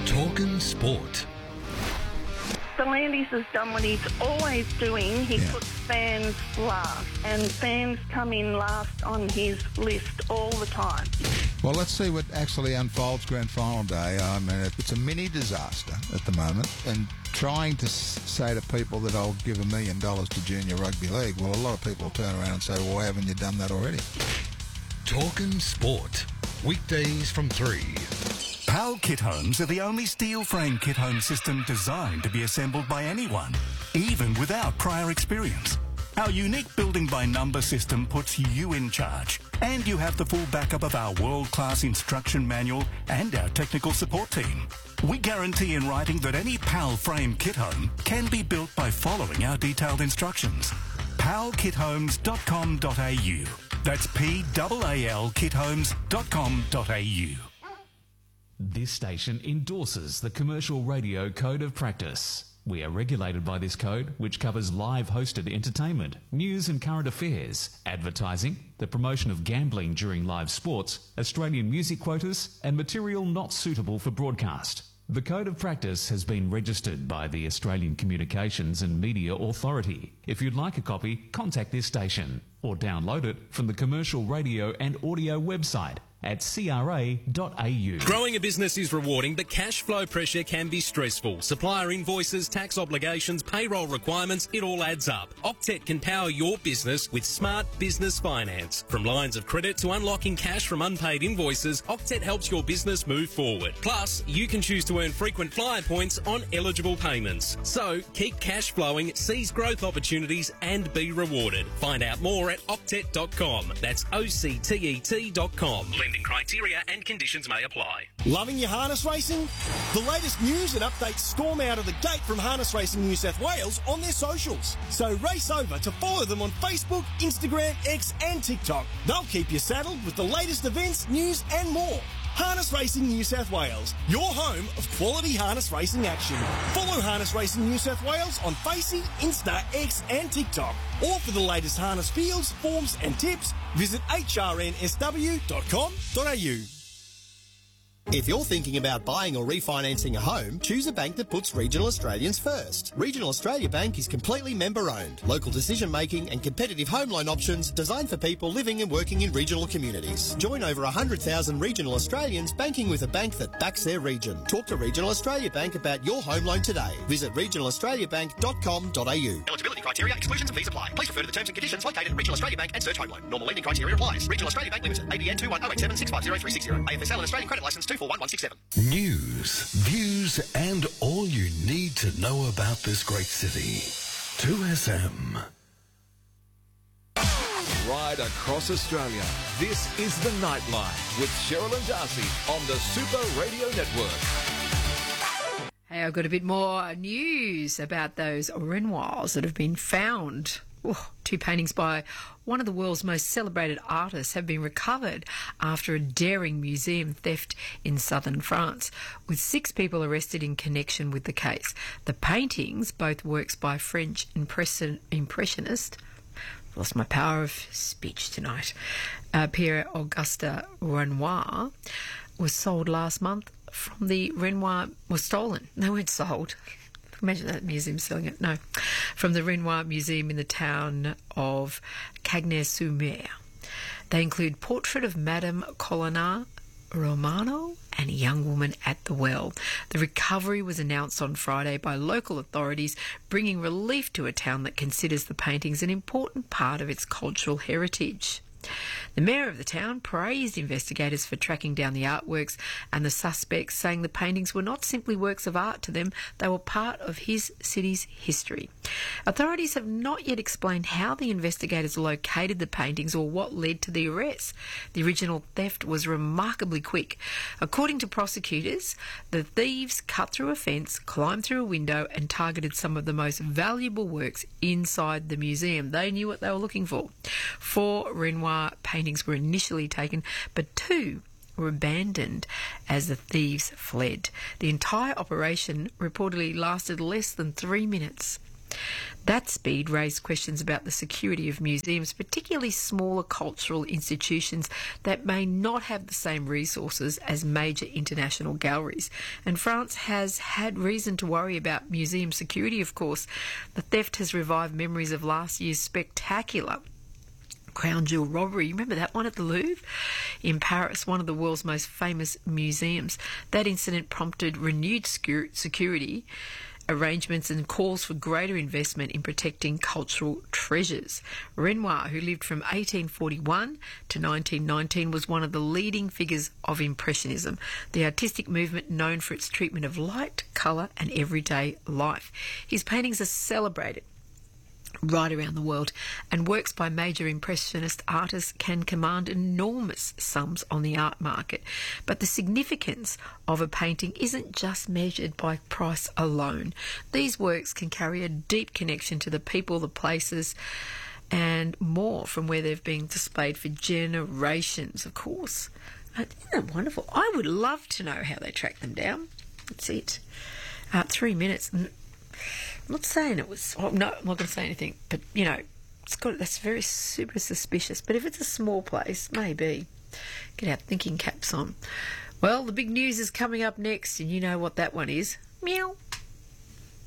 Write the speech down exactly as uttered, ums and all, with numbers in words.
Talking Sport. V'landys has done what he's always doing. He Yeah. puts fans last, and fans come in last on his list all the time. Well, let's see what actually unfolds grand final day. I mean, it's a mini disaster at the moment, and trying to s- say to people that I'll give a million dollars to junior rugby league, well, a lot of people turn around and say, well, why haven't you done that already? Talking Sport. Weekdays from three. PAL kit homes are the only steel frame kit home system designed to be assembled by anyone, even without prior experience. Our unique building by number system puts you in charge, and you have the full backup of our world-class instruction manual and our technical support team. We guarantee in writing that any PAL frame kit home can be built by following our detailed instructions. pal kit homes dot com dot a u. That's P A A L kit homes dot com dot a u. This station endorses the Commercial Radio Code of Practice. We are regulated by this code, which covers live hosted entertainment, news and current affairs, advertising, the promotion of gambling during live sports, Australian music quotas, and material not suitable for broadcast. The Code of Practice has been registered by the Australian Communications and Media Authority. If you'd like a copy, contact this station or download it from the Commercial Radio and Audio website at c r a dot a u. Growing a business is rewarding, but cash flow pressure can be stressful. Supplier invoices, tax obligations, payroll requirements, it all adds up. Octet can power your business with smart business finance. From lines of credit to unlocking cash from unpaid invoices, Octet helps your business move forward. Plus, you can choose to earn frequent flyer points on eligible payments. So, keep cash flowing, seize growth opportunities and be rewarded. Find out more at octet dot com. That's O C T E T dot com. Criteria and conditions may apply. Loving your harness racing? The latest news and updates storm out of the gate from Harness Racing New South Wales on their socials. So race over to follow them on Facebook, Instagram, X and TikTok. They'll keep you saddled with the latest events, news and more. Harness Racing New South Wales, your home of quality harness racing action. Follow Harness Racing New South Wales on Facey, Insta, X and TikTok. Or for the latest harness fields, forms and tips, visit h r n s w dot com dot a u. If you're thinking about buying or refinancing a home, choose a bank that puts Regional Australians first. Regional Australia Bank is completely member-owned. Local decision-making and competitive home loan options designed for people living and working in regional communities. Join over one hundred thousand regional Australians banking with a bank that backs their region. Talk to Regional Australia Bank about your home loan today. Visit regional australia bank dot com dot a u. Eligibility criteria, exclusions and fees apply. Please refer to the terms and conditions located at Regional Australia Bank and search home loan. Normal lending criteria applies. Regional Australia Bank Limited, A B N two one zero eight seven six five zero three six zero. A F S L and Australian Credit Licence two four one one six seven. News, views, and all you need to know about this great city. two S M. Right across Australia, this is The Nightline with Cheryl and Darcy on the Super Radio Network. Hey, I've got a bit more news about those Renoirs that have been found. Ooh, two paintings by one of the world's most celebrated artists have been recovered after a daring museum theft in southern France, with six people arrested in connection with the case. The paintings, both works by French impression, impressionist, lost my power of speech tonight, uh, Pierre-Auguste Renoir, was sold last month from the Renoir, was stolen. They weren't sold. Imagine that museum selling it. No. From the Renoir Museum in the town of Cagnes-sur-Mer. They include portrait of Madame Colonna Romano and a young woman at the well. The recovery was announced on Friday by local authorities, bringing relief to a town that considers the paintings an important part of its cultural heritage. The mayor of the town praised investigators for tracking down the artworks and the suspects, saying the paintings were not simply works of art to them, they were part of his city's history. Authorities have not yet explained how the investigators located the paintings or what led to the arrests. The original theft was remarkably quick. According to prosecutors, the thieves cut through a fence, climbed through a window and targeted some of the most valuable works inside the museum. They knew what they were looking for. Four Renoir paintings were initially taken, but two were abandoned as the thieves fled. The entire operation reportedly lasted less than three minutes. That speed raised questions about the security of museums, particularly smaller cultural institutions that may not have the same resources as major international galleries. And France has had reason to worry about museum security, of course. The theft has revived memories of last year's spectacular Crown Jewel robbery. You remember that one at the Louvre in Paris, one of the world's most famous museums? That incident prompted renewed security arrangements and calls for greater investment in protecting cultural treasures. Renoir, who lived from eighteen forty-one to nineteen nineteen, was one of the leading figures of Impressionism, the artistic movement known for its treatment of light, colour and everyday life. His paintings are celebrated right around the world, and works by major Impressionist artists can command enormous sums on the art market. But the significance of a painting isn't just measured by price alone. These works can carry a deep connection to the people, the places, and more from where they've been displayed for generations, of course. Isn't that wonderful? I would love to know how they track them down. That's it. Uh, three minutes. I'm not saying it was... Oh, no, I'm not going to say anything. But, you know, it's got that's very super suspicious. But if it's a small place, maybe. Get our thinking caps on. Well, the big news is coming up next, and you know what that one is. Meow.